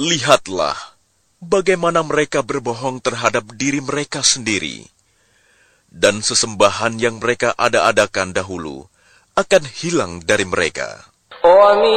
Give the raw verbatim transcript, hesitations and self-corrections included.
Lihatlah bagaimana mereka berbohong terhadap diri mereka sendiri, dan sesembahan yang mereka ada-adakan dahulu akan hilang dari mereka.